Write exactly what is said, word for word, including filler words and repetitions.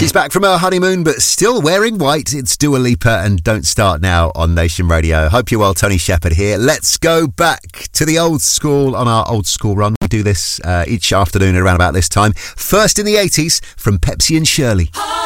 She's back from her honeymoon, but still wearing white. It's Dua Lipa and Don't Start Now on Nation Radio. Hope you're well. Tony Shepherd here. Let's go back to the old school on our old school run. We do this uh, each afternoon around about this time. First in the eighties from Pepsi and Shirley.